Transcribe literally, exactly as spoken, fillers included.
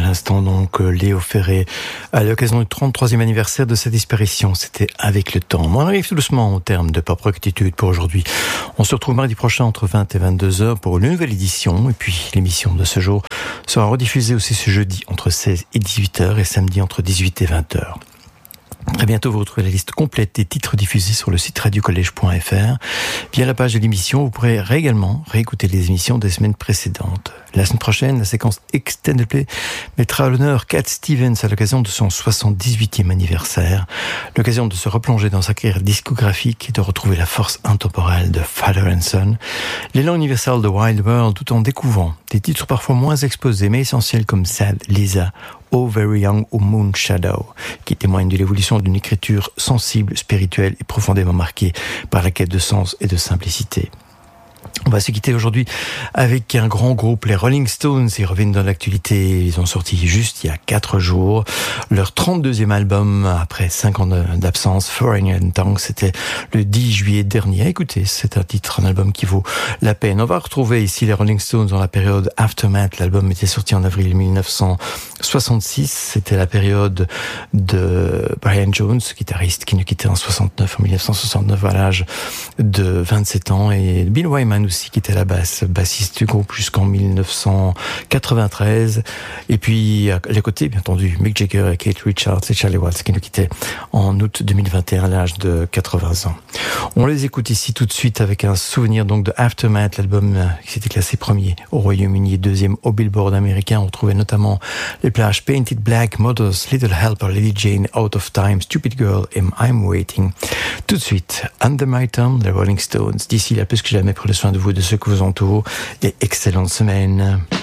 l'instant, donc, Léo Ferré, à l'occasion du trente-troisième anniversaire de sa disparition. C'était Avec le temps. On arrive tout doucement au terme de Pop Rectitude pour aujourd'hui. On se retrouve mardi prochain entre vingt et vingt-deux heures pour une nouvelle édition. Et puis, l'émission de ce jour sera rediffusée aussi ce jeudi entre seize et dix-huit heures et samedi entre dix-huit et vingt heures. Très bientôt, vous retrouvez la liste complète des titres diffusés sur le site radio collège point f r. Via la page de l'émission, vous pourrez également réécouter les émissions des semaines précédentes. La semaine prochaine, la séquence Extended Play mettra à l'honneur Cat Stevens à l'occasion de son soixante-dix-huitième anniversaire, l'occasion de se replonger dans sa carrière discographique et de retrouver la force intemporelle de Father and Son, l'élan universel de Wild World, tout en découvrant des titres parfois moins exposés mais essentiels comme Sad Lisa, Oh Very Young ou Moon Shadow, qui témoignent de l'évolution d'une écriture sensible, spirituelle et profondément marquée par la quête de sens et de simplicité. On va se quitter aujourd'hui avec un grand groupe, les Rolling Stones. Ils reviennent dans l'actualité. Ils ont sorti juste il y a quatre jours leur trente-deuxième album après cinq ans d'absence, Foreign Tongue. C'était le dix juillet dernier. Écoutez, c'est un titre, un album qui vaut la peine. On va retrouver ici les Rolling Stones dans la période Aftermath. L'album était sorti en avril mille neuf cent soixante-six. C'était la période de Brian Jones, guitariste qui nous quittait en soixante-neuf, en mille neuf cent soixante-neuf à l'âge de vingt-sept ans, et Bill Wyman aussi qui était à la basse, bassiste du groupe jusqu'en mille neuf cent quatre-vingt-treize. Et puis à les côtés, bien entendu, Mick Jagger, Keith Richards et Charlie Watts qui nous quittaient en août deux mille vingt et un à l'âge de quatre-vingts ans. On les écoute ici tout de suite avec un souvenir donc de Aftermath, l'album qui s'était classé premier au Royaume-Uni et deuxième au Billboard américain. On trouvait notamment les plages Painted Black, Mothers, Little Helper, Lady Jane, Out of Time, Stupid Girl et I'm Waiting. Tout de suite, Under My Thumb, les Rolling Stones. D'ici là, plus que jamais, prenez soin de vous et de ceux qui vous entourent, et excellente semaine.